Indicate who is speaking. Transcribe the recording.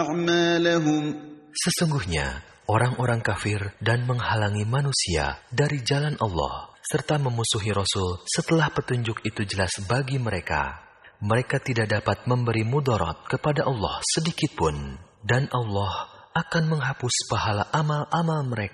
Speaker 1: أعمالهم
Speaker 2: Sesungguhnya orang-orang kafir dan menghalangi manusia dari jalan Allah serta memusuhi Rasul setelah petunjuk itu jelas bagi mereka. Mereka tidak dapat memberi mudarat kepada Allah sedikit pun, dan Allah akan menghapus pahala amal-amal mereka.